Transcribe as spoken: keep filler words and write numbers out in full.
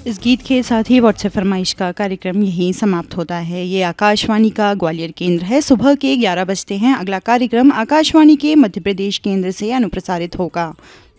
इस गीत के साथ ही व्हाट्सएप फरमाइश का कार्यक्रम यहीं समाप्त होता है। ये आकाशवाणी का ग्वालियर केंद्र है। सुबह के ग्यारह बजते हैं। अगला कार्यक्रम आकाशवाणी के मध्य प्रदेश केंद्र से अनुप्रसारित होगा।